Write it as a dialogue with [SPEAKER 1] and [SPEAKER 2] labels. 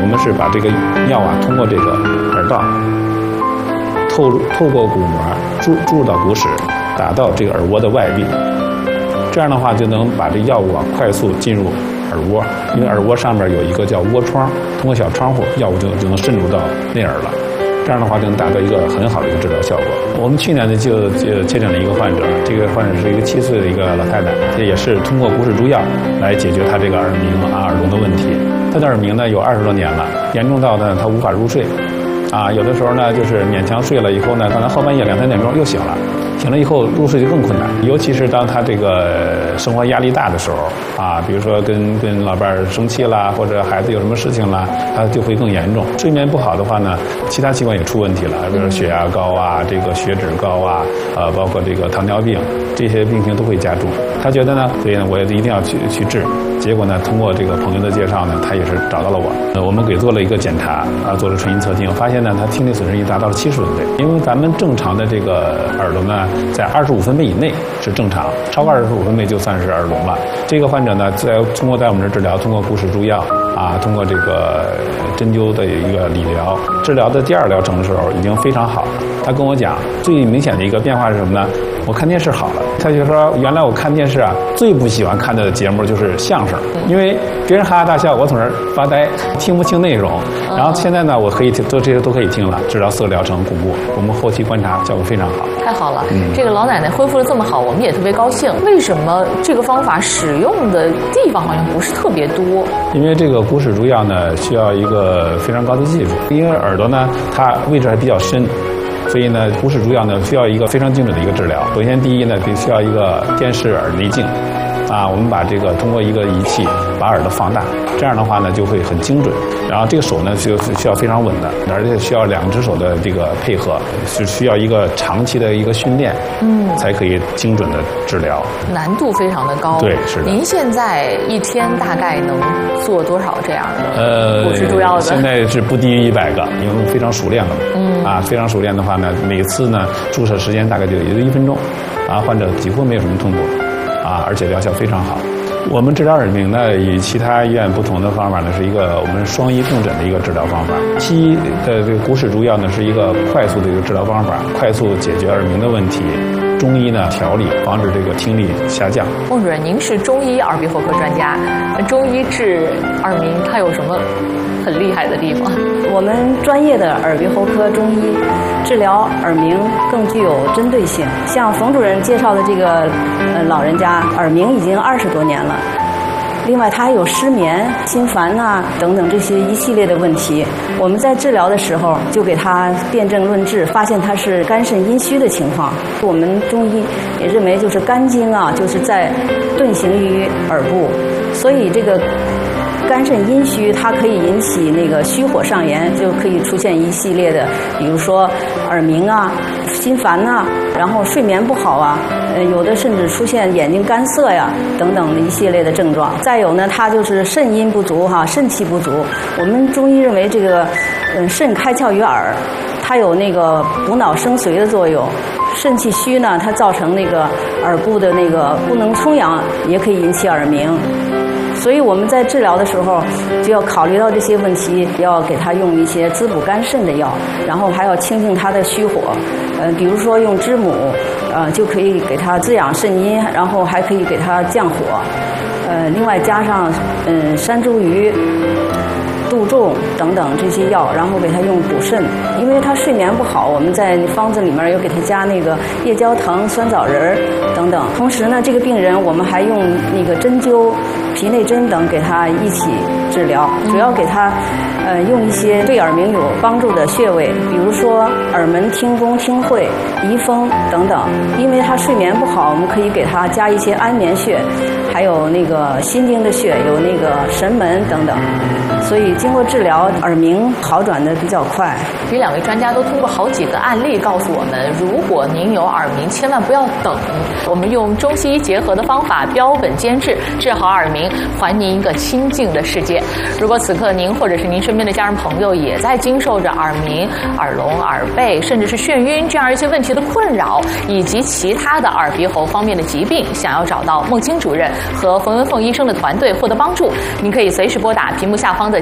[SPEAKER 1] 们是把这个药通过这个耳道透过鼓膜注入到骨室，打到这个耳蜗的外壁。这样的话就能把这药物快速进入耳蜗，因为耳蜗上面有一个叫蜗窗，通过小窗户，药物就能渗入到内耳了。这样的话就能达到一个很好的一个治疗效果。我们去年呢就确诊了一个患者，这个患者是一个7岁的一个老太太，这也是通过骨室注药来解决她这个耳鸣耳聋的问题。她的耳鸣呢有20多年了，严重到呢她无法入睡，有的时候呢就是勉强睡了以后呢，可能后半夜2、3点钟又醒了。醒了以后入睡就更困难，尤其是当他这个生活压力大的时候比如说跟老伴儿生气啦，或者孩子有什么事情啦，他就会更严重。睡眠不好的话呢，其他器官也出问题了，比如血压高这个血脂高包括这个糖尿病，这些病情都会加重。他觉得呢，所以呢，我也一定要去治。结果呢，通过这个朋友的介绍呢，他也是找到了我。我们给做了一个检查做了纯音测听，发现呢，他听力损失已达到了70分贝。因为咱们正常的这个耳朵呢，在25分贝以内是正常，超过25分贝就算是耳聋了。这个患者呢，通过在我们这治疗，通过骨室注药通过这个针灸的一个理疗，治疗的第2疗程的时候已经非常好了。他跟我讲，最明显的一个变化是什么呢？我看电视好了。他就说，原来我看电视最不喜欢看的节目就是相声，因为别人哈哈大笑，我从那儿发呆，听不清内容。然后现在呢，我可以这些都可以听了。治疗4个疗程巩固，我们后期观察效果非常好。
[SPEAKER 2] 太好了，这个老奶奶恢复得这么好，我们也特别高兴。为什么这个方法使用的地方好像不是特别多？
[SPEAKER 1] 因为这个骨室注药呢，需要一个非常高的技术，因为耳朵呢，它位置还比较深。所以呢，骨室注药呢需要一个非常精准的一个治疗。首先，第一呢，需要一个电视耳内镜，我们把这个通过一个仪器把耳朵放大，这样的话呢就会很精准。然后这个手呢需要非常稳的，而且需要2只手的这个配合，是需要一个长期的一个训练，才可以精准的治疗。
[SPEAKER 2] 难度非常的高。
[SPEAKER 1] 对，是的。
[SPEAKER 2] 您现在一天大概能做多少这样的骨室注药的？
[SPEAKER 1] 现在是不低于100个，因为非常熟练了。非常熟练的话呢，每次呢注射时间大概也就1分钟，患者几乎没有什么痛苦，而且疗效非常好。我们治疗耳鸣呢，与其他医院不同的方法呢，是一个我们双医共诊的一个治疗方法。西医的这个骨室注药呢，是一个快速的一个治疗方法，快速解决耳鸣的问题。中医呢调理，防止这个听力下降。
[SPEAKER 2] 孟主任，您是中医耳鼻喉科专家，中医治耳鸣它有什么很厉害的地方？
[SPEAKER 3] 我们专业的耳鼻喉科中医治疗耳鸣更具有针对性。像冯主任介绍的这个老人家，耳鸣已经20多年了。另外，他还有失眠、心烦等等这些一系列的问题。我们在治疗的时候就给他辨证论治，发现他是肝肾阴虚的情况。我们中医也认为，就是肝经就是在遁形于耳部，所以这个肝肾阴虚，它可以引起那个虚火上炎，就可以出现一系列的，比如说耳鸣心烦然后睡眠不好有的甚至出现眼睛干涩等等的一系列的症状。再有呢，它就是肾阴不足肾气不足。我们中医认为这个肾开窍于耳，它有那个补脑生髓的作用。肾气虚呢，它造成那个耳部的那个不能充氧，也可以引起耳鸣。所以我们在治疗的时候就要考虑到这些问题，要给他用一些滋补肝肾的药，然后还要清净他的虚火。比如说用知母，就可以给他滋养肾阴，然后还可以给他降火。另外加上山茱萸、杜仲等等这些药，然后给他用补肾。因为他睡眠不好，我们在方子里面又给他加那个夜交藤、酸枣仁等等。同时呢，这个病人我们还用那个针灸、皮内针等给他一起治疗，主要给他用一些对耳鸣有帮助的穴位，比如说耳门、听宫、听会、仪风等等。因为他睡眠不好，我们可以给他加一些安眠穴，还有那个心经的穴，有那个神门等等。所以经过治疗，耳鸣好转的比较快。
[SPEAKER 2] 这2位专家都通过好几个案例告诉我们，如果您有耳鸣，千万不要等，我们用中西医结合的方法，标本兼治，治好耳鸣，还您一个清静的世界。如果此刻您或者是您身边的家人朋友也在经受着耳鸣、耳聋、耳背，甚至是眩晕这样一些问题的困扰，以及其他的耳鼻喉方面的疾病，想要找到孟青主任和冯文凤医生的团队获得帮助，您可以随时拨打屏幕下方的